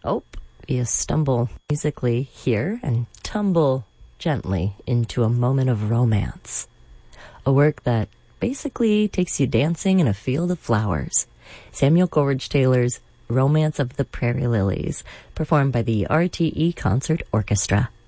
Oh, you stumble musically here and tumble gently into a moment of romance. A work that basically takes you dancing in a field of flowers. Samuel Coleridge Taylor's Romance of the Prairie Lilies, performed by the RTE Concert Orchestra.